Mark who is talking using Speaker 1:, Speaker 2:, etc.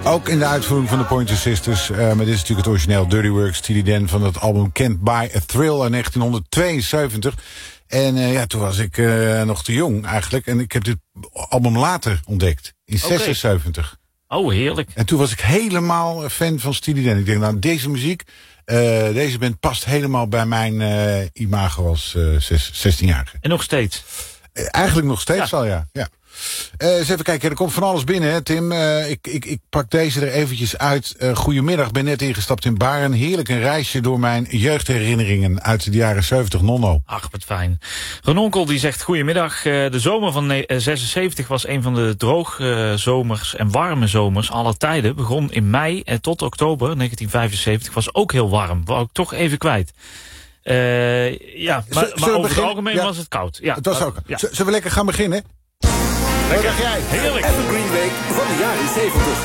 Speaker 1: Ook in de uitvoering van de Pointer Sisters. Maar dit is natuurlijk het origineel Dirty Work, Steely Dan van het album Can't Buy a Thrill uit 1972. En toen was ik nog te jong eigenlijk. En ik heb dit album later ontdekt, in 76.
Speaker 2: Oh, heerlijk.
Speaker 1: En toen was ik helemaal fan van Steely Dan. Ik denk, nou, deze muziek, deze band past helemaal bij mijn imago als 16-jarige.
Speaker 2: En nog steeds?
Speaker 1: Eigenlijk nog steeds al, ja. Eens even kijken, er komt van alles binnen, hè, Tim. Ik pak deze er eventjes uit. Goedemiddag, ben net ingestapt in Baren. Heerlijk een reisje door mijn jeugdherinneringen uit de jaren 70, nonno.
Speaker 2: Ach, wat fijn. Renonkel die zegt, goedemiddag. De zomer van 76 was een van de droge zomers en warme zomers aller tijden. Begon in mei tot oktober 1975. Was ook heel warm. Wou ik toch even kwijet. Maar over het algemeen was het koud. Ja,
Speaker 1: het was ook. Zullen we lekker gaan beginnen?
Speaker 2: Lekker.
Speaker 1: Wat dacht jij?
Speaker 2: Heerlijk.
Speaker 3: Evergreen Week van de jaren 70.